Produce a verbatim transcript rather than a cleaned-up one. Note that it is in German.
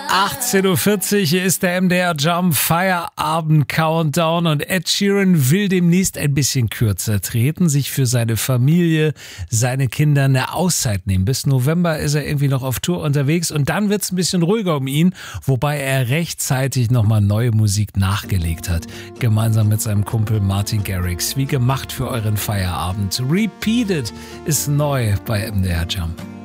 achtzehn Uhr vierzig, hier ist der M D R Jump Feierabend Countdown und Ed Sheeran will demnächst ein bisschen kürzer treten, sich für seine Familie, seine Kinder eine Auszeit nehmen. Bis November ist er irgendwie noch auf Tour unterwegs und dann wird's ein bisschen ruhiger um ihn, wobei er rechtzeitig nochmal neue Musik nachgelegt hat, gemeinsam mit seinem Kumpel Martin Garrix. Wie gemacht für euren Feierabend. Repeated ist neu bei M D R Jump.